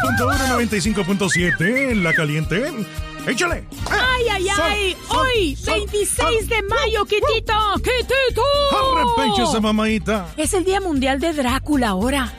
92.1, 95.7 en La Caliente. ¡Échale! ¡Ay! Hoy, 26 de mayo, Quitito. ¡Arrepénchese, mamadita! Es el Día Mundial de Drácula ahora.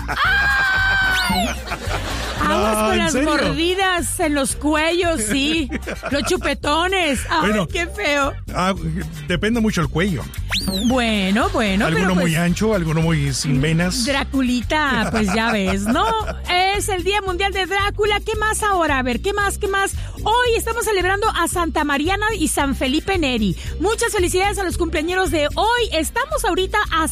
Aguas con las ¿en serio? mordidas en los cuellos, sí. Los chupetones. Ay, Bueno, qué feo. Depende mucho el cuello. Bueno, Alguno pero muy pues, ancho, alguno muy sin venas. Draculita, pues ya ves, ¿no? Es el Día Mundial de Drácula. ¿Qué más ahora? A ver, ¿qué más? Hoy estamos celebrando a Santa Mariana y San Felipe Neri. Muchas felicidades a los cumpleañeros de hoy. Estamos ahorita a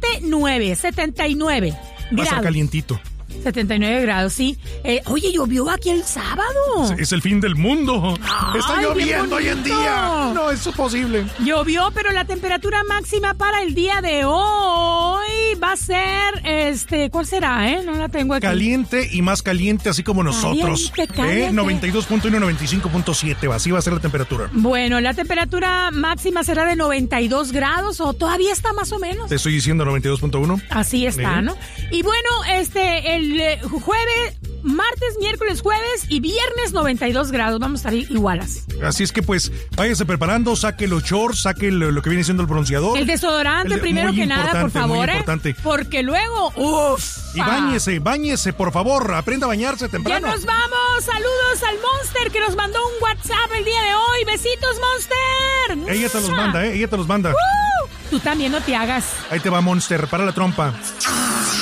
79 Va a grados. ser calientito. 79 grados, sí. Oye, llovió aquí el sábado. Es el fin del mundo. Ay, Está qué lloviendo hoy en bonito. día. No, eso es posible. Llovió, pero la temperatura máxima para el día de hoy va a ser, ¿cuál será, No la tengo aquí. Caliente y más caliente, así como nosotros. Caliente. 92.1 y 95.7, así va a ser la temperatura. Bueno, la temperatura máxima será de 92 grados o todavía está más o menos. Te estoy diciendo 92.1. Así está, Sí. ¿no? Y bueno, el jueves, martes, miércoles, jueves y viernes 92 grados. Vamos a estar igualas. Así es que pues váyase preparando, saque los shorts, saque lo que viene siendo el bronceador. El desodorante primero que nada, por favor, muy importante. porque luego, Y báñese, por favor, aprenda a bañarse Ya temprano. nos vamos. Saludos al Monster que nos mandó un WhatsApp el día de hoy. Besitos, Monster. Ella te los manda. Tú también no te hagas. Ahí te va, Monster, para la trompa.